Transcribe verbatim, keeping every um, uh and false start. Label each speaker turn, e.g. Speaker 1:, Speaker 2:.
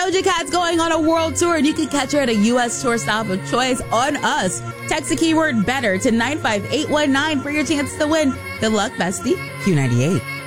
Speaker 1: Doja Cat's going on a world tour, and you can catch her at a U S tour stop of choice on us. Text the keyword BETTER to nine five eight one nine for your chance to win. Good luck, bestie. Q ninety-eight.